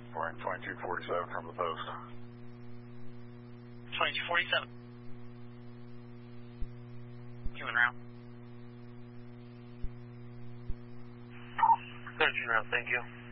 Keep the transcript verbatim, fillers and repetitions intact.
Flying twenty-two forty-seven from the post. twenty-two forty-seven. Human round. thirteen round, thank you.